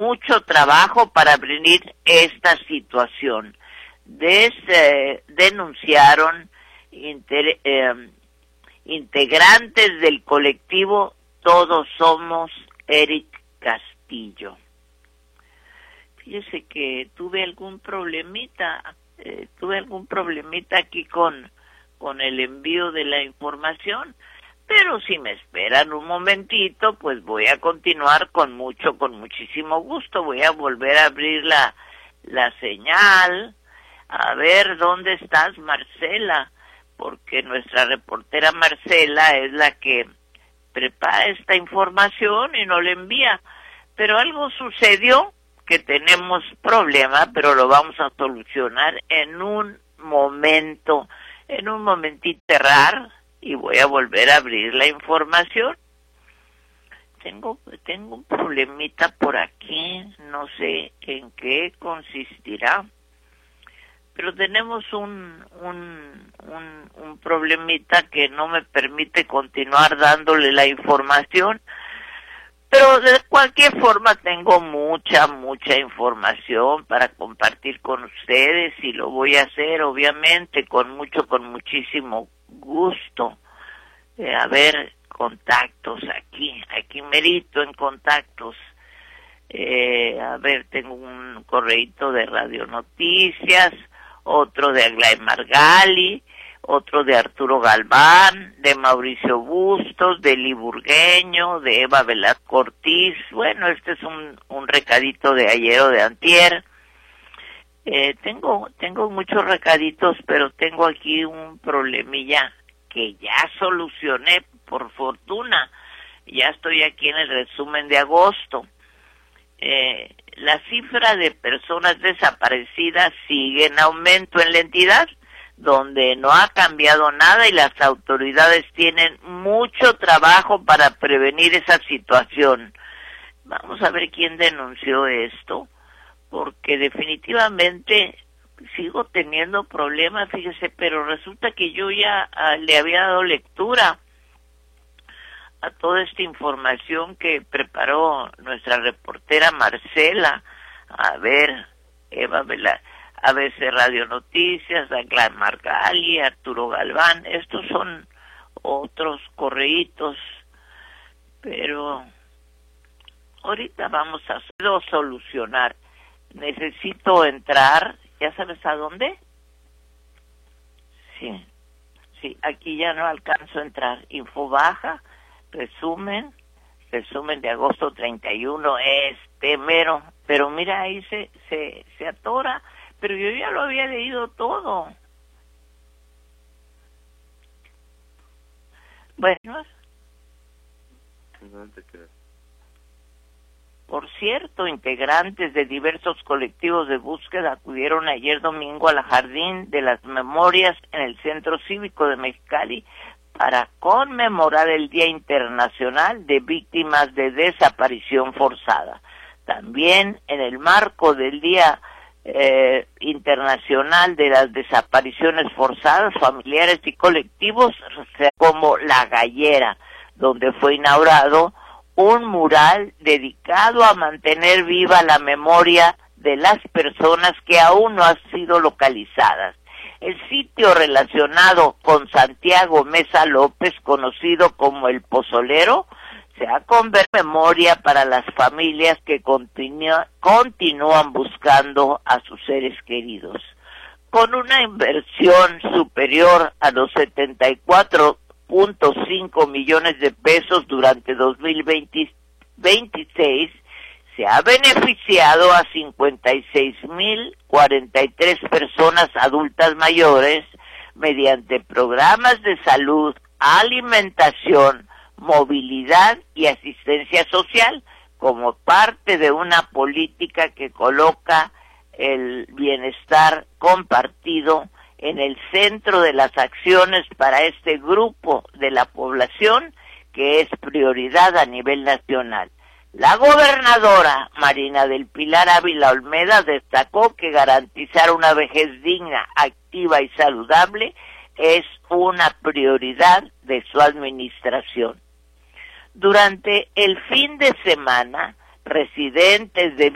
mucho trabajo para prevenir esta situación. Denunciaron integrantes del colectivo Todos Somos Eric Castillo. Fíjese que tuve algún problemita aquí con el envío de la información, pero si me esperan un momentito, pues voy a continuar con muchísimo gusto. Voy a volver a abrir la señal. A ver, ¿dónde estás, Marcela? Porque nuestra reportera Marcela es la que prepara esta información y no la envía. Pero algo sucedió, que tenemos problema, pero lo vamos a solucionar en un momentito cerrar, y voy a volver a abrir la información. Tengo un problemita por aquí, no sé en qué consistirá, pero tenemos un problemita que no me permite continuar dándole la información. Pero de cualquier forma tengo mucha información para compartir con ustedes, y lo voy a hacer obviamente con muchísimo gusto. A ver, contactos aquí merito en contactos. A ver, tengo un correíto de Radio Noticias, otro de Aglaya Margali, otro de Arturo Galván, de Mauricio Bustos, de Eli Burgueño, de Eva Velasco Ortiz. Bueno, este es un recadito de ayer o de antier. Tengo muchos recaditos, pero tengo aquí un problemilla que ya solucioné, por fortuna. Ya estoy aquí en el resumen de agosto. La cifra de personas desaparecidas sigue en aumento en la entidad, donde no ha cambiado nada, y las autoridades tienen mucho trabajo para prevenir esa situación. Vamos a ver quién denunció esto, porque definitivamente sigo teniendo problemas, fíjese, pero resulta que yo ya le había dado lectura a toda esta información que preparó nuestra reportera Marcela. A ver, Eva Velasco, ABC Radio Noticias, Aglaya Margali, Arturo Galván. Estos son otros correitos, pero ahorita vamos a solucionar. Necesito entrar, ¿ya sabes a dónde? Sí, aquí ya no alcanzo a entrar. Info baja, resumen de agosto 31, mero. Pero mira, ahí se atora. Pero yo ya lo había leído todo. Bueno. Por cierto, integrantes de diversos colectivos de búsqueda acudieron ayer domingo al Jardín de las Memorias en el Centro Cívico de Mexicali para conmemorar el Día Internacional de Víctimas de Desaparición Forzada. También en el marco del Día Internacional de las Desapariciones Forzadas, familiares y colectivos, como La Gallera, donde fue inaugurado un mural dedicado a mantener viva la memoria de las personas que aún no han sido localizadas. El sitio relacionado con Santiago Mesa López, conocido como El Pozolero, se ha convertido en memoria para las familias que continúan buscando a sus seres queridos. Con una inversión superior a los 74.5 millones de pesos durante 2026, se ha beneficiado a 56.043 personas adultas mayores mediante programas de salud, alimentación, movilidad y asistencia social, como parte de una política que coloca el bienestar compartido en el centro de las acciones para este grupo de la población, que es prioridad a nivel nacional. La gobernadora Marina del Pilar Ávila Olmeda destacó que garantizar una vejez digna, activa y saludable es una prioridad de su administración. Durante el fin de semana, residentes de